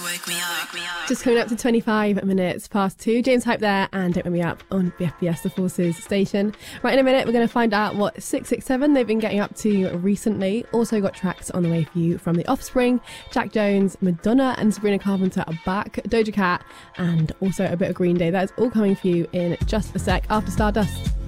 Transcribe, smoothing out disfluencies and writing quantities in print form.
Just coming up to 25 minutes past 2. James Hype there, and Don't Wake Me Up on BFBS, the Forces station. Right in a minute, we're going to find out what 667 they've been getting up to recently. Also got tracks on the way for you from The Offspring, Jack Jones, Madonna and Sabrina Carpenter are back, Doja Cat, and also a bit of Green Day. That is all coming for you in just a sec after Stardust.